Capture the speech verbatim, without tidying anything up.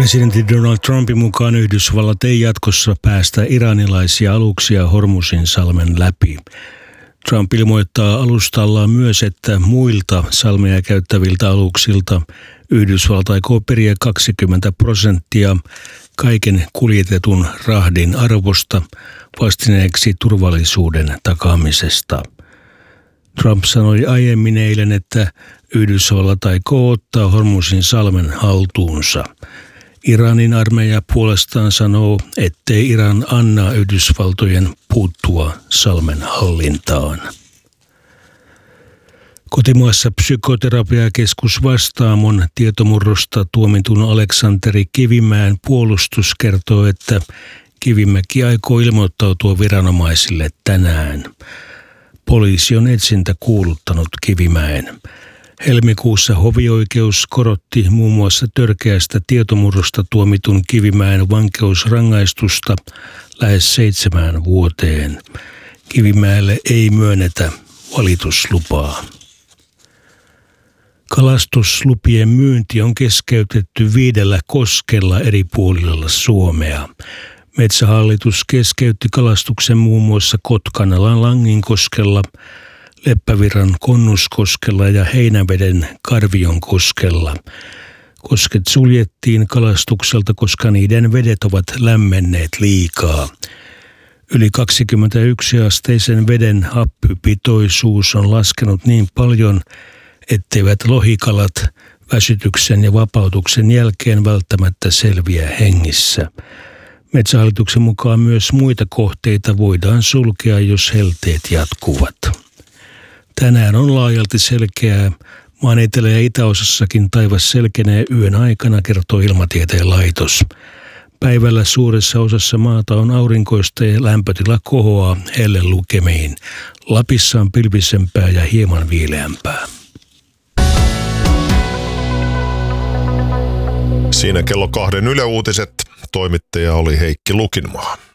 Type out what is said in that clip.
Presidentti Donald Trumpin mukaan Yhdysvallat ei jatkossa päästä iranilaisia aluksia Hormuzinsalmen läpi. Trump ilmoittaa alustallaan myös, että muilta salmea käyttäviltä aluksilta Yhdysvallat aikoo periä kaksikymmentä prosenttia kaiken kuljetetun rahdin arvosta vastineeksi turvallisuuden takaamisesta. Trump sanoi aiemmin eilen, että Yhdysvallat aikoo ottaa Hormuzinsalmen haltuunsa. Iranin armeija puolestaan sanoo, ettei Iran anna Yhdysvaltojen puuttua salmen hallintaan. Kotimaassa psykoterapiakeskus Vastaamon tietomurrosta tuomitun Aleksanteri Kivimäen puolustus kertoo, että Kivimäki aikoo ilmoittautua viranomaisille tänään. Poliisi on etsintä kuuluttanut Kivimäen. Helmikuussa hovioikeus korotti muun muassa törkeästä tietomurrosta tuomitun Kivimäen vankeusrangaistusta lähes seitsemään vuoteen. Kivimäelle ei myönnetä valituslupaa. Kalastuslupien myynti on keskeytetty viidellä koskella eri puolilla Suomea. Metsähallitus keskeytti kalastuksen muun muassa Kotkanelan Langinkoskella, Leppävirran Konnuskoskella ja Heinäveden Karvionkoskella. Kosket suljettiin kalastukselta, koska niiden vedet ovat lämmenneet liikaa. Yli kaksikymmentäyksi asteisen veden happipitoisuus on laskenut niin paljon, etteivät lohikalat väsytyksen ja vapautuksen jälkeen välttämättä selviä hengissä. Metsähallituksen mukaan myös muita kohteita voidaan sulkea, jos helteet jatkuvat. Tänään on laajalti selkeää. Maan etelä- ja itäosassakin taivas selkenee yön aikana, kertoo Ilmatieteen laitos. Päivällä suuressa osassa maata on aurinkoista ja lämpötila kohoaa hellelukemiin. Lapissa on pilvisempää ja hieman viileämpää. Siinä kello kahden Yle Uutiset. Toimittaja oli Heikki Lukinmaa.